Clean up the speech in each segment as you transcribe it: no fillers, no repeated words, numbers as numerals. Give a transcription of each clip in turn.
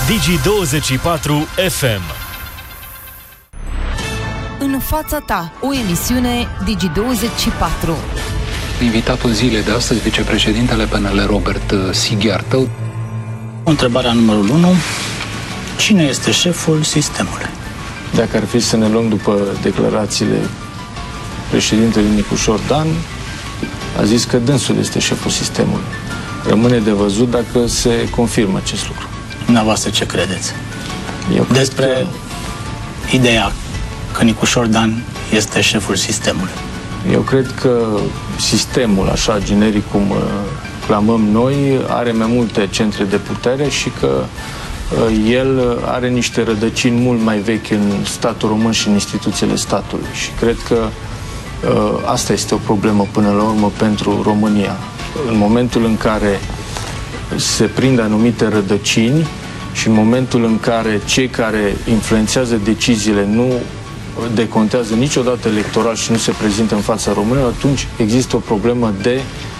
Digi24 FM. În fața ta, o emisiune Digi24. Invitatul zilei de astăzi, vicepreședintele PNL Robert Sighiartă. Întrebarea numărul 1. Cine este șeful sistemului? Dacă ar fi să ne luăm după declarațiile președintelui Nicușor Dan, a zis că dânsul este șeful sistemului. Rămâne de văzut dacă se confirmă acest lucru. Dumneavoastră ce credeți? Despre ideea că Nicușor Dan este șeful sistemului. Eu cred că sistemul, așa generic cum clamăm noi, are mai multe centre de putere și că el are niște rădăcini mult mai vechi în statul român și în instituțiile statului. Și cred că asta este o problemă până la urmă pentru România. În momentul în care se prind anumite rădăcini și în momentul în care cei care influențează deciziile nu decontează niciodată electoral și nu se prezintă în fața românilor, atunci există o problemă de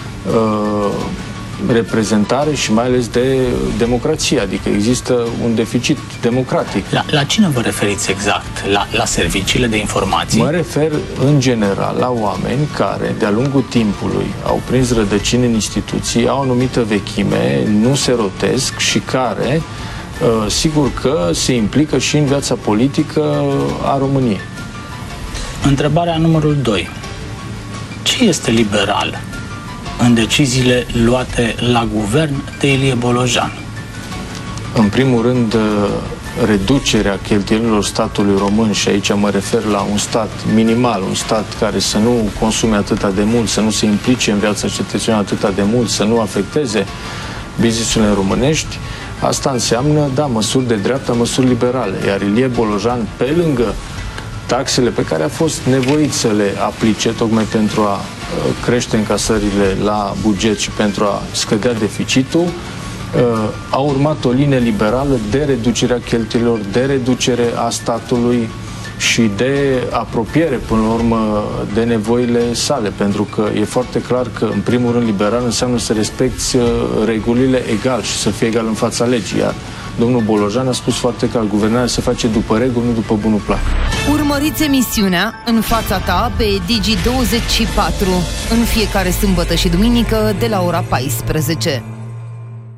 reprezentare și mai ales de democrație, adică există un deficit democratic. La cine vă referiți exact? La serviciile de informații? Mă refer în general la oameni care de-a lungul timpului au prins rădăcini în instituții, au o anumită vechime, nu se rotesc și care sigur că se implică și în viața politică a României. Întrebarea numărul 2. Ce este liberal în deciziile luate la guvern de Ilie Bolojan? În primul rând, reducerea cheltuielilor statului român, și aici mă refer la un stat minimal, un stat care să nu consume atâta de mult, să nu se implice în viața cetățenilor atâta de mult, să nu afecteze business-urile românești. Asta înseamnă, da, măsuri de dreapta, măsuri liberale. Iar Ilie Bolojan, pe lângă taxele pe care a fost nevoit să le aplice tocmai pentru a crește încasările la buget și pentru a scădea deficitul, a urmat o linie liberală de reducerea cheltuielilor, de reducere a statului și de apropiere, până la urmă, de nevoile sale, pentru că e foarte clar că, în primul rând, liberal înseamnă să respecti regulile egal și să fie egal în fața legii, iar domnul Bolojan a spus foarte clar, guvernarea se face după reguli, nu după bunul plac. Urmăriți emisiunea În fața ta pe Digi24 în fiecare sâmbătă și duminică de la ora 14.